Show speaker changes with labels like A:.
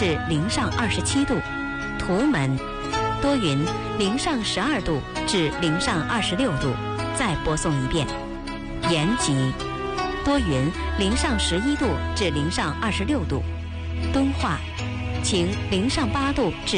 A: 至零上27度，图们多云，零上12度至零上26度。再播送一遍。延吉多云，零上11度至零上26度。敦化晴，零上8度至